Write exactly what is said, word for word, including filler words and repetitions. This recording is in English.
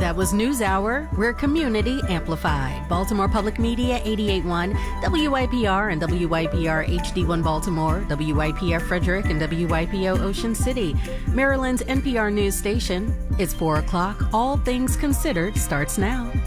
That was News Hour. We're community amplified. Baltimore Public Media, eighty-eight point one, W Y P R and W Y P R H D one Baltimore, W Y P R Frederick, and W Y P O Ocean City. Maryland's N P R news station. It's four o'clock. All Things Considered starts now.